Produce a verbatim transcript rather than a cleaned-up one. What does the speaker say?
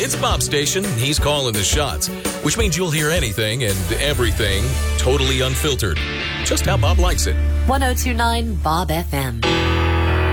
It's Bob's station. He's calling the shots, which means you'll hear anything and everything totally unfiltered. Just how Bob likes it. ten twenty-nine Bob F M.